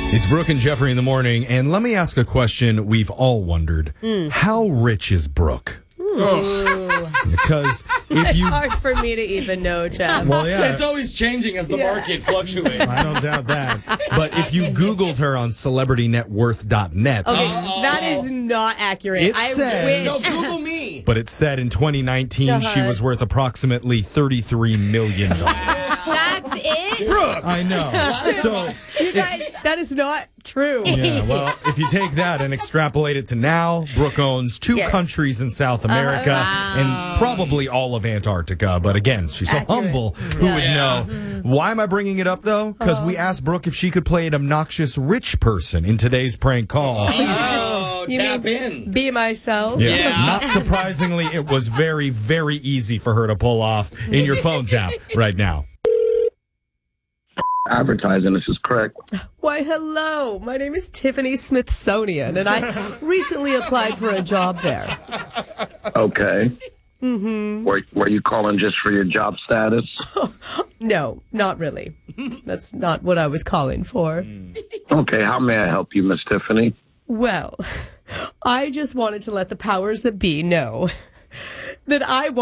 It's Brooke and Jeffrey in the morning, and let me ask a question we've all wondered. How rich is Brooke? Because if It's you... hard for me to even know, Jeff. Well, yeah, It's always changing as the market fluctuates. I don't doubt that. But if you Googled her on celebritynetworth.net, Okay, that is not accurate. It I says- wish. No, Google me. but it said in 2019 she was worth approximately $33 million. That's it? Brooke! I know. So, You guys, that is not true. yeah, well, if you take that and extrapolate it to now, Brooke owns two Yes. countries in South America and probably all of Antarctica. But again, she's so humble. Who would know? Why am I bringing it up, though? Because we asked Brooke if she could play an obnoxious rich person in today's prank call. Oh, You tap mean in. Be myself. Yeah. Not surprisingly, it was very, very easy for her to pull off in your phone tap right now. Advertising, this is correct. Why, hello. My name is Tiffany Smithsonian, and I recently applied for a job there. Okay. Mm-hmm. Were you calling just for your job status? No, not really. That's not what I was calling for. Okay, how may I help you, Miss Tiffany? Well, I just wanted to let the powers that be know that I